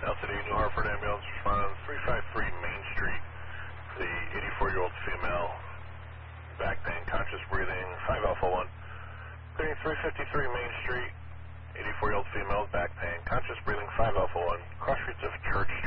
LCD New Hartford ambulance responds 353 Main Street. The 84-year-old female, back pain, conscious breathing, 5 Alpha 1. Clearing 353 Main Street, 84-year-old female, back pain, conscious breathing, 5 Alpha 1. Cross streets of Church